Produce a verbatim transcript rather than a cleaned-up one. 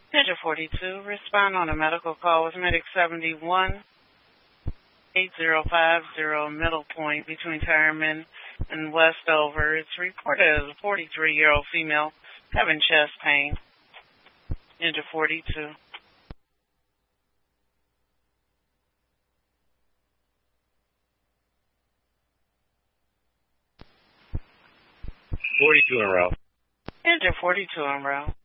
Enter forty-two. Respond on a medical call with Medic seventy-one eight zero five zero Middle Point between Tireman and Westover. It's reported as a forty-three-year-old female having chest pain. Enter forty-two. forty-two en route. Enter forty-two en route.